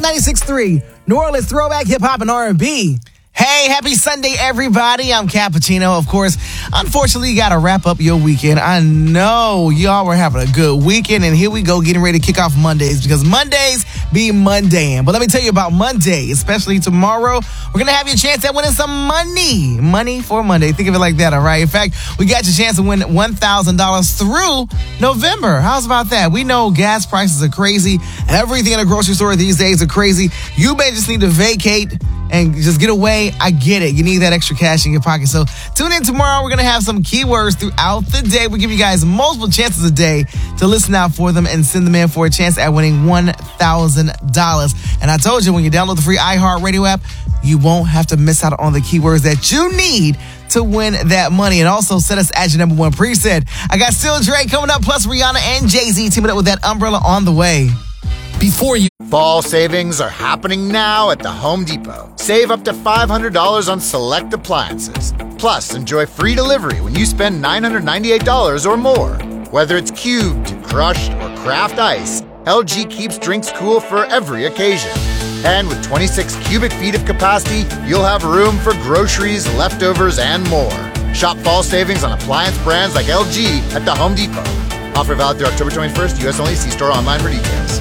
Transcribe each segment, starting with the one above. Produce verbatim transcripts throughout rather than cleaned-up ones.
ninety-six point three, New Orleans throwback hip hop and R and B. Hey, happy Sunday, everybody. I'm Cappuccino. Of course, unfortunately, you got to wrap up your weekend. I know y'all were having a good weekend, and here we go getting ready to kick off Mondays because Mondays be Mondaying. But let me tell you about Monday, especially tomorrow. We're going to have your chance at winning some money. Money for Monday. Think of it like that, all right? In fact, we got your chance to win one thousand dollars through November. How's about that? We know gas prices are crazy. Everything in a grocery store these days are crazy. You may just need to vacate and just get away. I get it. You need that extra cash in your pocket. So tune in tomorrow. We're going to have some keywords throughout the day. We give you guys multiple chances a day to listen out for them and send them in for a chance at winning one thousand dollars. And I told you, when you download the free iHeartRadio app, you won't have to miss out on the keywords that you need to win that money. And also set us at your number one preset. I got Still Dre coming up, plus Rihanna and Jay-Z teaming up with That Umbrella on the way. Before you... Fall savings are happening now at the Home Depot. Save up to five hundred dollars on select appliances. Plus, enjoy free delivery when you spend nine hundred ninety-eight dollars or more. Whether it's cubed, crushed, or craft ice, L G keeps drinks cool for every occasion. And with twenty-six cubic feet of capacity, you'll have room for groceries, leftovers, and more. Shop fall savings on appliance brands like L G at the Home Depot. Offer valid through October twenty-first, U S only. See store online for details.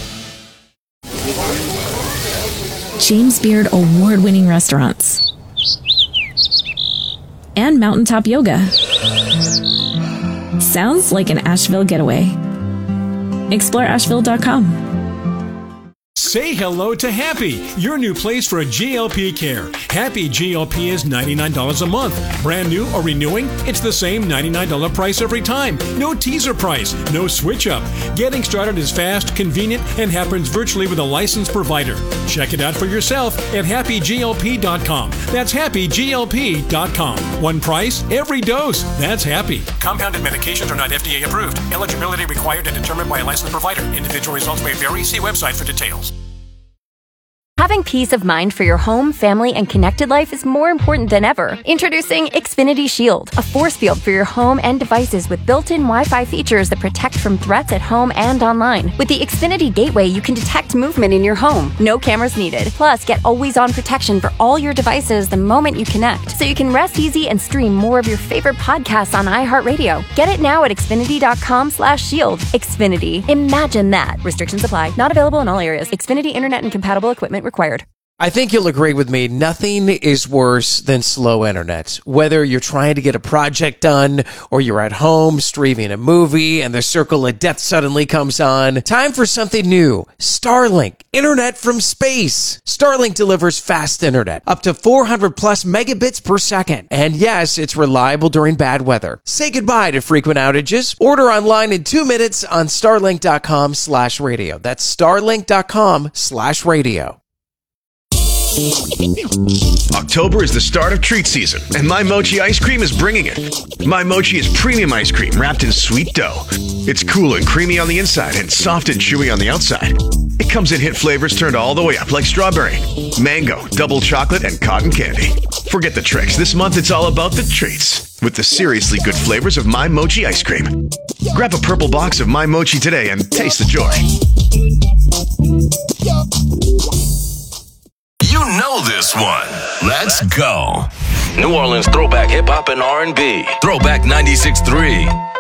James Beard award-winning restaurants, and mountaintop yoga. Sounds like an Asheville getaway. Explore Asheville dot com. Say hello to Happy, your new place for a G L P care. Happy G L P is ninety-nine dollars a month. Brand new or renewing, it's the same ninety-nine dollars price every time. No teaser price, no switch up. Getting started is fast, convenient, and happens virtually with a licensed provider. Check it out for yourself at happy G L P dot com. That's happy G L P dot com. One price, every dose. That's Happy. Compounded medications are not F D A approved. Eligibility required and determined by a licensed provider. Individual results may vary. See website for details. Having peace of mind for your home, family, and connected life is more important than ever. Introducing Xfinity Shield, a force field for your home and devices with built-in Wi-Fi features that protect from threats at home and online. With the Xfinity Gateway, you can detect movement in your home. No cameras needed. Plus, get always-on protection for all your devices the moment you connect, so you can rest easy and stream more of your favorite podcasts on iHeartRadio. Get it now at Xfinity dot com slash shield. Xfinity. Imagine that. Restrictions apply. Not available in all areas. Xfinity Internet and compatible equipment required. I think you'll agree with me. Nothing is worse than slow internet. Whether you're trying to get a project done or you're at home streaming a movie and the circle of death suddenly comes on. Time for something new. Starlink. Internet from space. Starlink delivers fast internet. Up to four hundred plus megabits per second. And yes, it's reliable during bad weather. Say goodbye to frequent outages. Order online in two minutes on starlink dot com slash radio. That's starlink dot com slash radio. October is the start of treat season, and My Mochi ice cream is bringing it. My Mochi is premium ice cream wrapped in sweet dough. It's cool and creamy on the inside and soft and chewy on the outside. It comes in hit flavors turned all the way up like strawberry, mango, double chocolate, and cotton candy. Forget the tricks. This month it's all about the treats with the seriously good flavors of My Mochi ice cream. Grab a purple box of My Mochi today and taste the joy. You know this one. Let's go. New Orleans throwback hip hop and R and B. Throwback ninety-six point three.